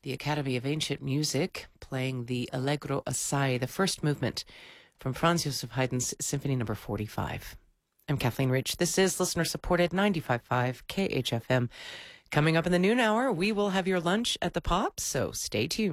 the Academy of Ancient Music, playing the Allegro Assai, the first movement from Franz Joseph Haydn's Symphony No. 45. I'm Kathleen Rich. This is listener-supported 95.5 KHFM. Coming up in the noon hour, we will have your lunch at the Pops, so stay tuned.